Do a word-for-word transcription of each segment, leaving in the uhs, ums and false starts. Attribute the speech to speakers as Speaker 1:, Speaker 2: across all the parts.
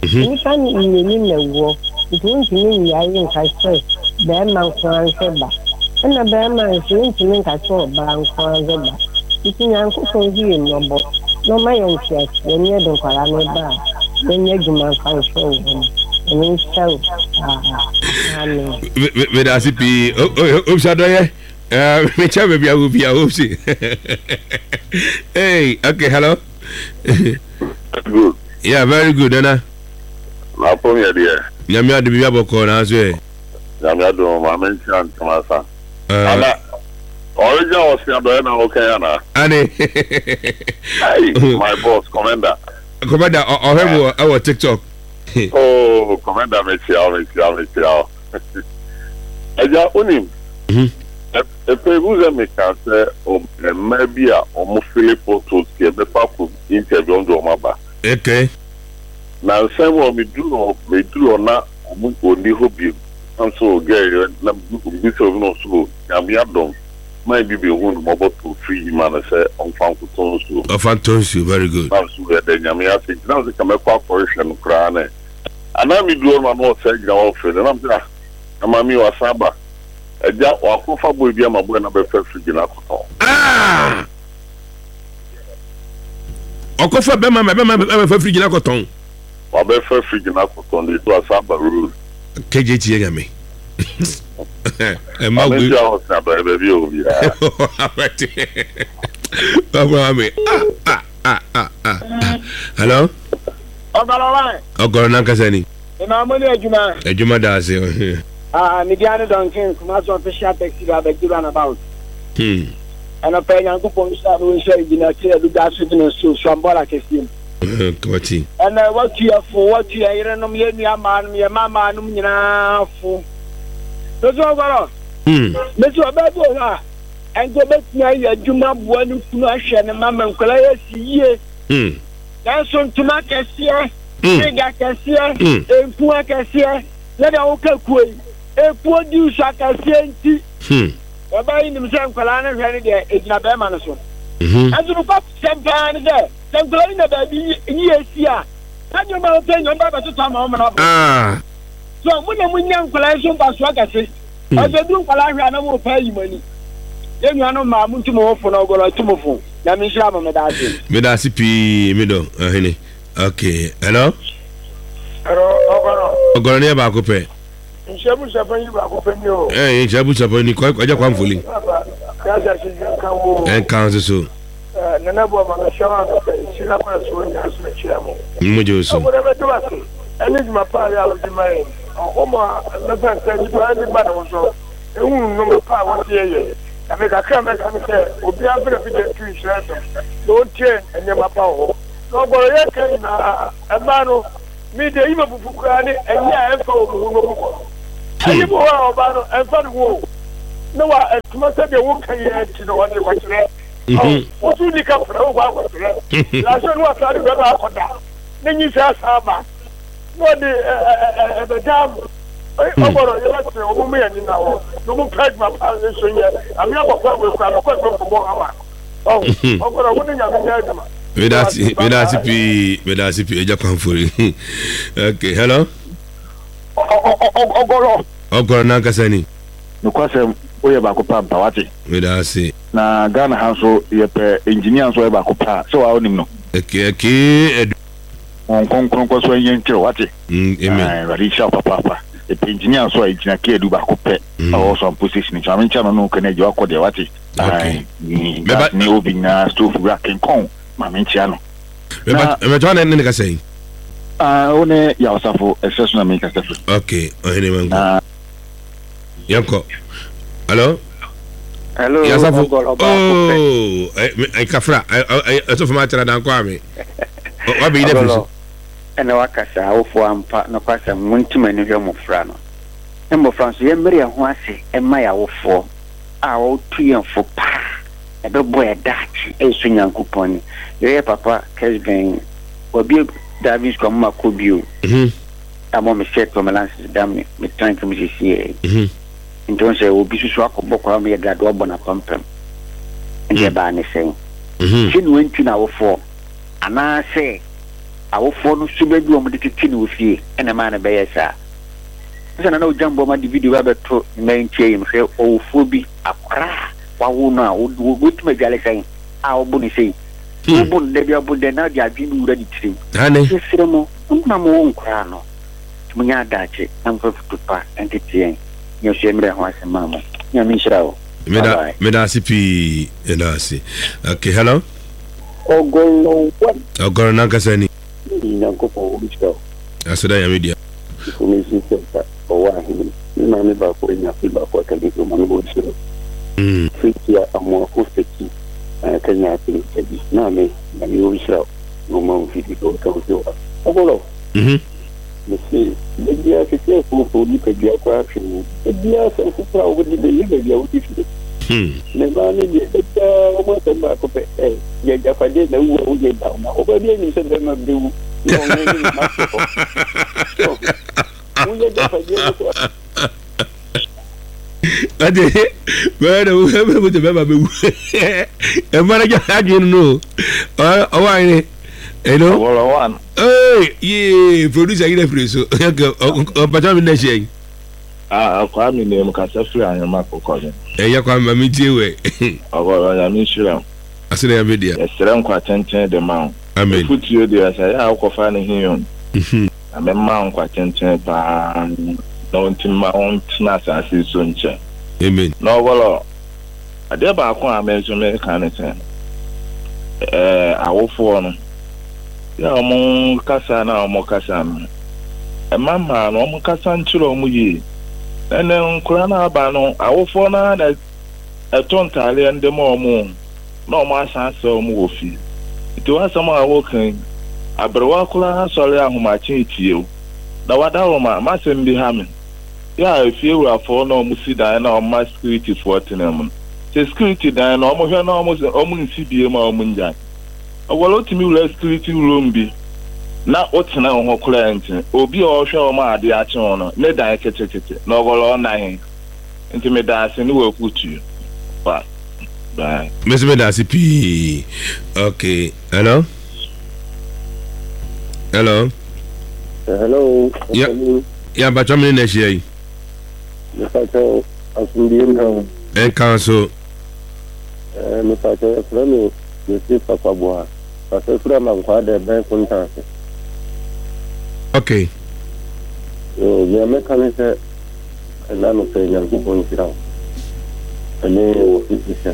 Speaker 1: You can in the war. It won't mean the island I say, Bearman Kwanzeba. And a bearman is going to make a short bank Kwanzeba. It's in Uncle for you in your boat. No, my own church, when you don't call me back, when you do my function. And in so,
Speaker 2: with us, be oh, Shadow. Uh, which I will be a hoopsie. Hey, okay, hello.
Speaker 3: Good.
Speaker 2: Yeah, very good, Anna.
Speaker 3: My point here.
Speaker 2: Yamia de Biabo as well.
Speaker 3: Yamia do my mention to my son. Uh, original was Yabana, okay, Anna.
Speaker 2: Annie.
Speaker 3: Hey, my boss, Commander.
Speaker 2: Commander, or have our TikTok.
Speaker 3: Oh, Commander, Michelle, Michelle, Michelle. I just own him. If I was a mechanic, or maybe a almost Philip to get the purple interview on the Omaba.
Speaker 2: Okay.
Speaker 3: Now, some of me do me do or not, only hope you. I'm so gay, this of no school. I'm Yadon. Maybe be one mobile to free man, I say, on Fanton.
Speaker 2: Of Fanton, very good.
Speaker 3: I'm so that Yamia think now they come a corporation, Crane. And I'm doing my more saying, and I'm there. I'm a Mio Saba. Eja wakofa boy bia mabo na be fa frigi na koto
Speaker 2: ah okofa be ma be ma be fa frigi na koto
Speaker 3: wa be fa frigi na koto ni to asaba rule
Speaker 2: K J T ya me e ma
Speaker 3: we ja o sa be be o bi ah
Speaker 2: baba me ah ah ah ah hello
Speaker 4: Ogolo
Speaker 2: ogolo na kasani
Speaker 4: e ma mo ni ejuma
Speaker 2: ejuma da se
Speaker 4: Ah, Midiana Duncan, commercial official taxi about you run about.
Speaker 2: Hmm.
Speaker 4: And a pay and coupon start with shade in a clear to gas in so Shambola Cassim.
Speaker 2: Coty.
Speaker 4: And I work here for what you are no me, your man, your mamma, no me for. That's all.
Speaker 2: Hmm.
Speaker 4: Mister Babola, and go back to Juma one to Russian and Mamma Colaya see.
Speaker 2: Hmm.
Speaker 4: That's on to my cassia,
Speaker 2: big
Speaker 4: cassia, and poor cassia. Let our okay. A poor do Shakasianti.
Speaker 2: Hmm.
Speaker 4: About in the same Kalana, there is not a man.
Speaker 2: Hmm.
Speaker 4: And to pop some pan there, some going about years here. And your mountain, your mother to come home.
Speaker 2: Ah.
Speaker 4: So when we young collection by Swagasi, I do Kalana, I will pay you money. Then you are no mamma to move for no go to move. That means I'm a medasi.
Speaker 2: Medasi P. Middle. Okay. Hello?
Speaker 4: Hello,
Speaker 2: Ogolo ne ba ko pe.
Speaker 4: Shabu Sapani Bacopenio.
Speaker 2: Eh, Shabu Sapani, quite a quite fully. And council so.
Speaker 4: Nanabo Manashawa, Sinapa, Chamo.
Speaker 2: Mujo so.
Speaker 4: Whatever to us. I need my father out of the mind. Oma, nothing said to anybody also. A woman no power here. I make a comment and say, will be able to be two years. Don't change and never power. No, but I can a man. Me the even Fukani and yeah, and for I go about and for war. No, I must have a work here to know what they want to know. What do you come from? What last one was I got out. Then you say, Saba. What the dam? I'm going to say, oh, me and now. No one tried my position yet. I'm not going to go for more. Oh, I'm going to win your
Speaker 2: Medasi, medasi pi, medasi pi eja kwamfuri. Okay, hello.
Speaker 5: Ogolo.
Speaker 2: Ogolo na kasani.
Speaker 5: Nukwase oye ba ko pa mpawati.
Speaker 2: Medasi.
Speaker 5: Na Ghana hanso yepe engineer so e ba ko pa. So wa onim no.
Speaker 2: Okay, okay.
Speaker 5: On konkon ko so yen kire wati.
Speaker 2: Mm, amen.
Speaker 5: Ah, radi sha papa papa. E engineer so engineer ke edu ba ko pe. O so position cha men cha no no kene je akọ de wati.
Speaker 2: Okay.
Speaker 5: Ni ni obi na stove racking kon. Mamenchiano.
Speaker 2: Na me twana nene ka say.
Speaker 5: Ah, one ya osafo exception na me ka say.
Speaker 2: Okay, ohene mangu. Ah. Yanko. Hello?
Speaker 6: Hello.
Speaker 2: Ya osafo. Oh, ai kafra. Ai osafo ma tara dan kwa me. O be ide fiso.
Speaker 6: Ena wakasa ofo ampa na kwasa muntuma ni hwe mofra no. Embo France ye mmere ho ase ema ya wofo. A o tuyenfo pa. Ebe boy dachi e sunyankopon. Ye papa Kesben obi Davis kom makobio.
Speaker 2: Mhm.
Speaker 6: Amo me set for balance dam me tank me sie.
Speaker 2: Mhm.
Speaker 6: Nton se obi susu akobokwa me gado obona kompem. Nje ba ne sen.
Speaker 2: Mhm.
Speaker 6: Shin wentu na wo fo. Ana se awofo no so be bi o mo de titi no fie ena ma na be yesa nsa na o jambo ma di video ba beto men tie im hwe awofo bi akra wawo no a wo tuma biale sai a obu ni sei obu de bi obu de na di adwinu ura di tirim
Speaker 2: ane
Speaker 6: sire mo na mo nkra no munya dache amfa futupa entity yo shemre ho asema mo nya mi shirawo
Speaker 2: meda meda sipi enasi okay hello
Speaker 7: ogolo what
Speaker 2: ogolo nankasani
Speaker 7: ina ko po bicho
Speaker 2: asada ya media
Speaker 7: information center o wa hibi na me ba ko nya fi ba ko ka di ko man bo shiro
Speaker 2: mm
Speaker 7: fikia amo ko feki kanya fi kedi na me na mi o shiro no mo fi ko ka o ogolo
Speaker 2: mhm
Speaker 7: Monsieur, le dia que c'est pour pour lui que dia quoi chez nous. Le dia c'est pour ça au niveau de le dia aussi.
Speaker 2: hmm
Speaker 7: Mais là le dia c'est moi ça m'a coupé. Eh, il y a déjà pas de là où où il est là. On va bien nous c'est vraiment de où. Non, on est marche pas. Où il y a déjà pas de quoi.
Speaker 2: ade bana wo be mo te be ba be wu e mara ja adwin no o wa ni hello
Speaker 3: Wala one.
Speaker 2: hey yeah producer ina freso o pacha mi na shey
Speaker 3: Ah, kwa mi ne mu ka safri anyama kokko ne.
Speaker 2: e ya kwa ma mi tie we
Speaker 3: Ogo ya mi shira.
Speaker 2: asina ya media
Speaker 3: Esere nkwa tenten de ma.
Speaker 2: amen
Speaker 3: Futuo de asa ya akofa ne hiyon.
Speaker 2: mhm
Speaker 3: Ame ma nkwa tenten pa no ntimma on tina asase so nche.
Speaker 2: amen
Speaker 3: No wala. Ade ba ko amenso me kan ne ten. Eh awofo no. Ya mo kasa na mo kasa no. E mama no mo kasa nchiro mo yi. Ene nkura na aba no awofo na na etontale ndem omo na omo asanse omo wofi. Iti wasama awokan aberwa kula asori ahumachi itie. Na wada roma masem bi ha me. Ya efie wurafo na omo sida na omo security for tenem. Se security dan na omo hwe na omo omo nsibie ma omo nja. Awolo timi wura security room bi. Na otena ho client obi o hwe o ma ade ache ono ne dan ketekete na ogolo na hin nti me da ase ni we kutu ba bye
Speaker 2: Miss Medasi P. Okay. Hello? Hello?
Speaker 7: Hello.
Speaker 2: Yeah. Yeah, but I'm in the shade.
Speaker 7: Mister Asundian now.
Speaker 2: And council.
Speaker 7: Eh, Mister Frame, Mister Papa Boa. Pastor Frame and Father Ben Contact.
Speaker 2: Okay.
Speaker 7: So, the American said, and I'm saying, I'm going to go. And then it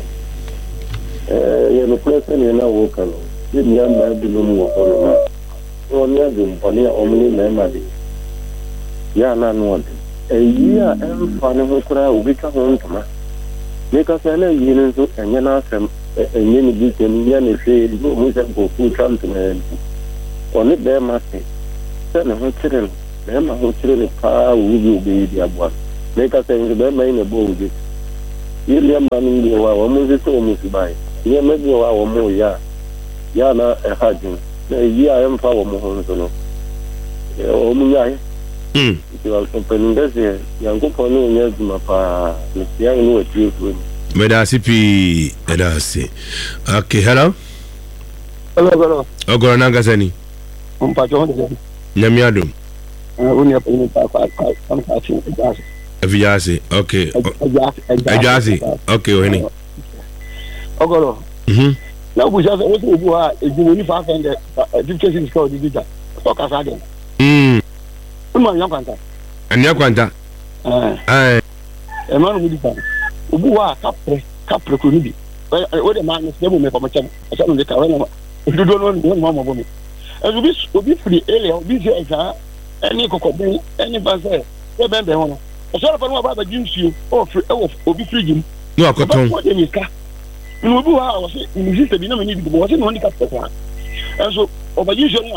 Speaker 7: eh, you're the person you're not working. Didn't you have the room of all? Only a room, only only memory. Yeah, none want. A year and funny who could have become home to me. Make us a year and you're not some and any big and any say, who can go full time to me. Only there must be. Send a hotel. Them a hotel car will be the one. Make us a them in a boat. William Manning, you are almost so much by. Yeah, maybe you are more, yeah. Yeah, not a husband. Yeah, I am power more. Yeah, oh, my.
Speaker 2: Hmm.
Speaker 7: You are opening this year. Young people know yes, my pa. Young know it you.
Speaker 2: Medasi P. Medasi. Okay, hello?
Speaker 4: Hello, hello.
Speaker 2: Oh, go on, Nagasani.
Speaker 4: Um, Pajon.
Speaker 2: Nyamiadum.
Speaker 4: Only a penny park. I'm catching a gas.
Speaker 2: Eviasi. Okay. Eviasi. Okay, Oini.
Speaker 4: Ogolo.
Speaker 2: Mhm.
Speaker 4: Now we just want to go a junior five and a education is called the Vita. Talk as I did.
Speaker 2: Hmm.
Speaker 4: Come on, young Quanta.
Speaker 2: And Yakwanta.
Speaker 4: Eh, a man with the Ubua Capre, Capre Kunibi. What a man is never made from a channel. I said, if you don't know, one more woman. As we will be free, Elia, be here, any cocoa, any bazaar, remember one. I saw about the Jews you or be free.
Speaker 2: No, I got home.
Speaker 4: What in his car? In Ubu house, in his system, you know, it wasn't only captain. And so, over usually,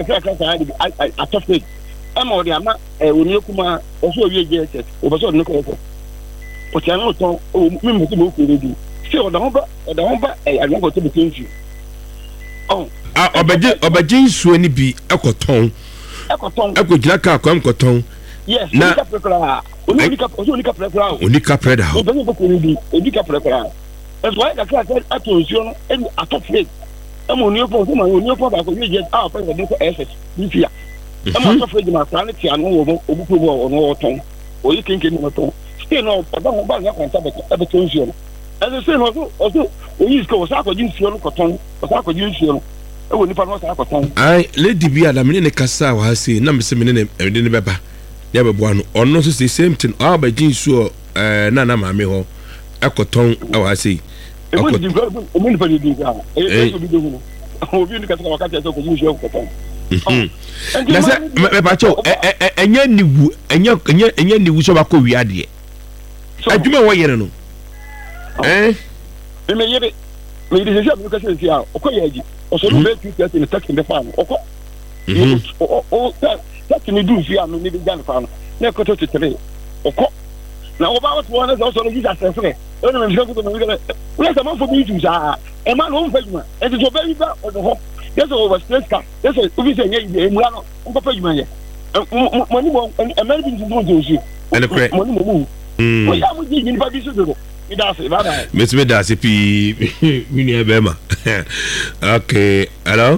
Speaker 4: I tough it. I'm already a man, when you come also, you get it, over so no call. But I know, oh, me to move with you. Still, the humber, the humber, I don't go to the country. Oh,
Speaker 2: Obaji Obaji Swani be Ecoton.
Speaker 4: Ecoton,
Speaker 2: Eco Jacka, come Coton.
Speaker 4: yes, now, only cap, only cap,
Speaker 2: Only Capred House.
Speaker 4: only cap, only cap. That's why I can't I told you, and I took it. I'm on your phone, I'm on your phone, I could just out of the S S. I'm not afraid of my sanity and Obuku or no tongue, or you think in the tongue. Still, no, but don't buy up on Sabaton. As I say, also, also, we use go, I could use your cotton, but I could use your. I wouldn't know what happened. I
Speaker 2: Lady be at a minute Cassa has seen number seven in the Baba. Never one, or not the same thing, all by Jean Sure, Nana Mammy, a cotton, I see. It would be good for you to do that. It would be doing. Oh, you look at our cat, I could use your cotton. That's it, and yet, and yet, and yet, and yet, you saw a co we had yet. I do know what you know. Eh? You may yet. Maybe the job you can see out. Okay, also, make you get in the text in the farm. Okay. Oh, that can you do if you are maybe done farm. Never go to today. Okay. Now, about one is also a disaster. Where's the man for me to say? A man home for you, and it's a very bad on the home. There's over stress car. There's a reason you are on pay money. Money won't, and Americans don't do you. And a crack money move. What are we doing? But this is the Miss Medasi P. Minia Bema. Okay, hello.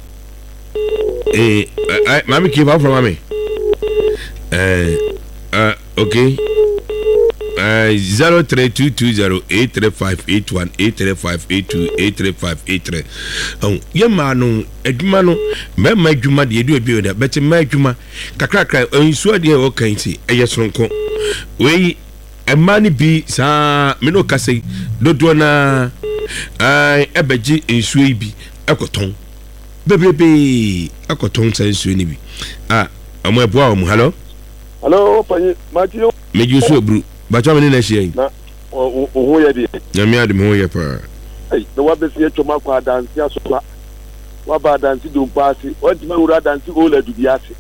Speaker 2: Eh, I, Mammy, keep up from Mammy. Uh, uh, okay. Uh, zero three two two zero eight three five eight one eight three five eight two eight three five eight three. Oh, Yamano, Edmano, Mamma Juma, the do a builder, but in my Juma, Kakaka, and Swadi, okay, see, a yes, Ronco. We. A money be sa me no kase do do na ai ebeji ensuo bi ekoton bebebe ekoton sa ensuo ni bi ah amo eboa o mu hello
Speaker 3: hello pani matio
Speaker 2: me ju so bru ba cho me na hie
Speaker 3: na o ho ye de
Speaker 2: na me ade me ho ye pa
Speaker 3: ai no wa be se choma kwa dansi asopa wa ba dansi do paasi o ti me wura dansi o la du bi ase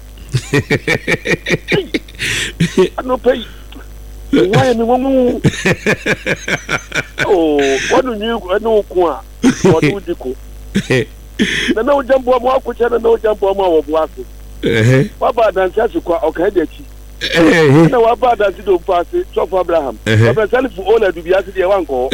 Speaker 3: ano pay why me woman oh what do you know kwa what do you ko na no jambo mo akwacha na no jambo mo wo aso eh wa ba dan chasi kwa okay de chi eh na wa ba dan do pass so for Abraham ba self all do bi ase de wanko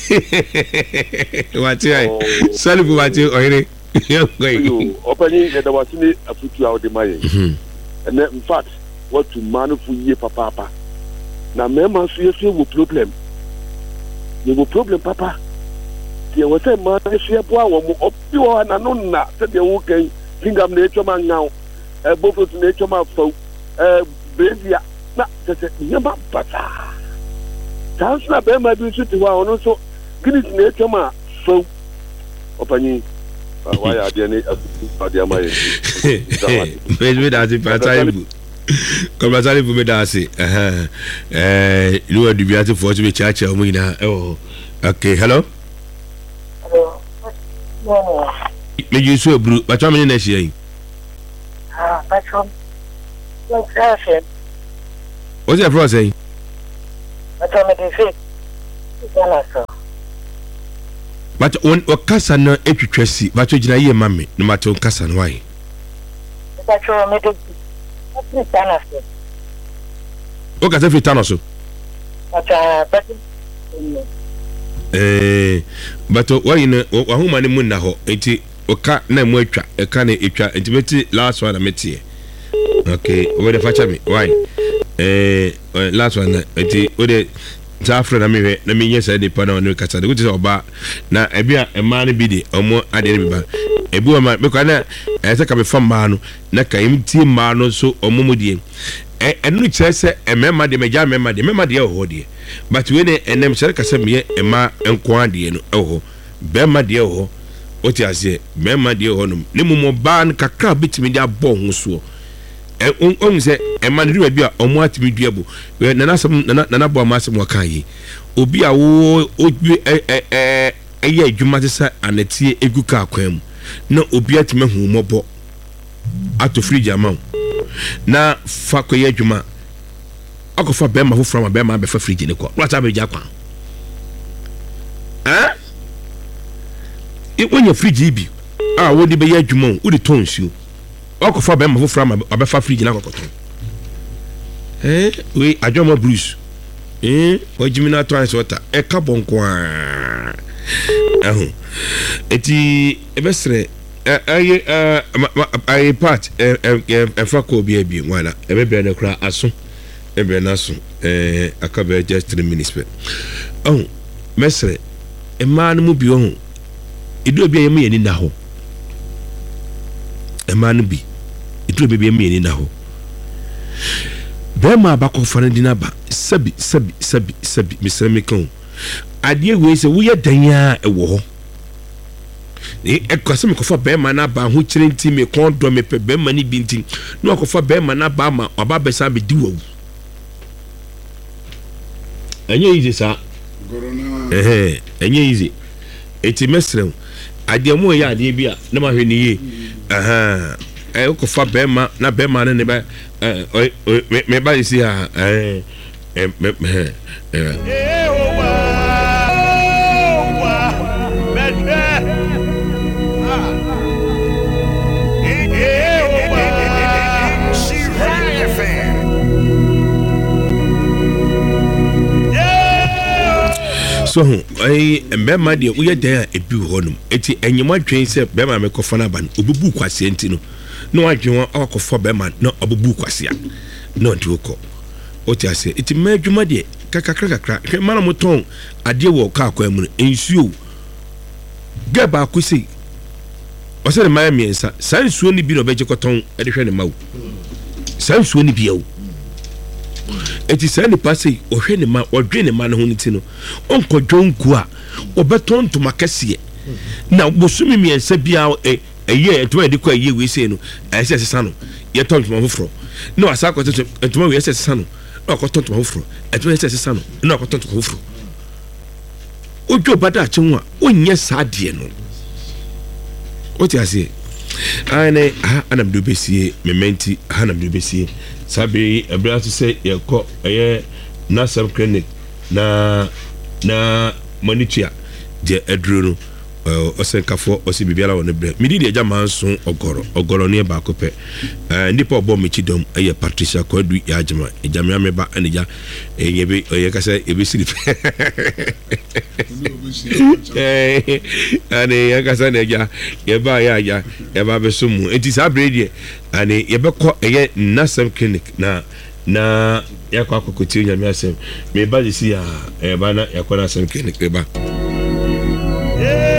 Speaker 2: wati ai self wati oire
Speaker 3: yo opani de wasini afutu a de maye and in fact what to manu fu ye papa papa na mema so yesu wo problem ye wo problem papa ye wo say ma yesu bo awo mo obi wo na no na se de wo kan kingdom na etwa ngaw e bofo na etwa ma fa e bezia na se se ye ma pata tansu na be ma bi su ti wa ono so gini na etwa ma fa opani wa ya de ne ade amaye
Speaker 2: bezwe da ti pata ibu Comme ça, vous me dansez. Eh, nous, du bien, il faut que je me cherche au moins. Oh, ok, hello.
Speaker 8: Hello.
Speaker 2: Mais je suis au brou. Pas de temps, je
Speaker 8: Ah, pas de temps. Donc, ça fait.
Speaker 2: What's your process?
Speaker 8: Pas de temps, mais c'est fait. C'est là, ça.
Speaker 2: But on Okasa no etwetwasi, but you na ye mame, no matter Okasa no why.
Speaker 8: Pas de temps, mais
Speaker 2: o ka se fi tano so eh but why you know wa huma ni mun na ho enti o ka na mu atwa e ka na etwa enti beti last one na meti okay we dey facha me why eh last one enti o dey Zafra na me na me nyesa de pa na no kasa de go oba na ebia e ma na bi de omo ade ne bi ba ebi o ma me kwa na e se ka be fam ma no na ka im ti ma no so omo mu de e enu kire se e mema de meja mema de mema de ho de but we ne enem sere ka se me e ma enko ade no e ho be ma de ho o ti ase mema de ho no ne mu mo ba n kakra bitimi de abo ho so e on se e ma de bi a omo atimi duabo we na na sam na na bo ma sam wakan yi obi a wo obi e e e ye adwuma te sa anetie egu ka kwan mu na obi atime hu mobo ato fridge amount na fa ko ye adwuma akofa be ma foforo ma be ma be fa fridge ne ko wata be ja kwan eh e wonya fridge bi ah wodi be ye adwuma wo di tonsuo akofa be ma foforo ma be fa fridge na kokoto eh we adwuma bruce eh o jimina twice water e ka bonko ahu eti ebesre aye aye part e fa ko bi abi wala e be be na kura aso e be na so eh akabe just three minutes pe oh mesre e man mu bi ohun idu obi yem yeni na ho e man bi idu obi yem yeni na ho be ma ba ko fana dinaba sabi sabi sabi sabi mesre me kan adie we se wo ye danya e wo ho e kwase me ko fa be ma na ba ho kire nti me kon do me pe be ma ni bi nti no ko fa be ma na ba ma oba be sa be di wo enye ize sa eh enye ize eti mesrem ade mo ya ade bia na ma hwe ni ye aha eh ko fa be ma na be ma ne ba eh me ba isi ha eh me eh eh o wa o wa me ah eh o wa she right fan so ai mbema de uye dan ebi honum eti enyema dwen se bema me kofa na ban obubu kwase enti no no adwen akofo bema no obubu kwase a no ndioko oti ase eti madwuma de kakakra kakra hwe mana moton ade wo ka akwa mu ensuo gaba akusi ose de maya miensa san suo ni bi no beje koton ede hwe ne mawo san suo ni bi yawo eti say ni passe ohwe ne ma odwe ne ma ne ho nti no onko dwonku a obeton to makase na bosumi miensa bia e eye to e de kwa eye we sei no ese sesa no ye ton to mafofro no asa ko to ma we ese sesa no na ko ton to mafofro e to ese sesa no na ko ton to mafofro ojo bada a chenwa onye sa de no o ti ase ane ha anam do besie mementi ha anam do besie sabi ebra to say ye ko eye nasam clinic na na monitia je edru no osenkafo osi bibiala won bre midi de jama nso ogoro ogoro ne ba ko pe eh nipa obo mechi dom eye Patricia Kwadu ya jama ejama me ba anija eye be eye ka say ebe siri eh ani ya ka say na ja ye ba ya ja ye ba be sumu enti sa brede ani ye be ko eye nasam clinic na na ya kwa kokoti nyame asem me ba disi ya e ba na ya kwa nasam clinic ba yeah